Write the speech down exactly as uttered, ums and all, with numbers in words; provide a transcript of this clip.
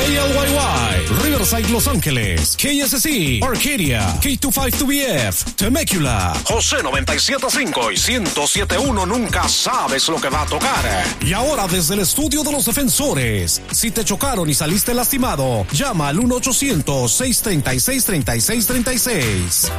K L Y Y, Riverside, Los Ángeles, K S C, Arcadia, K veinticinco dos B F, Temecula, José noventa y siete punto cinco y ciento siete punto uno. Nunca sabes lo que va a tocar. Y ahora desde el estudio de los defensores, si te chocaron y saliste lastimado, llama al uno ochocientos, seiscientos treinta y seis, treinta y seis treinta y seis.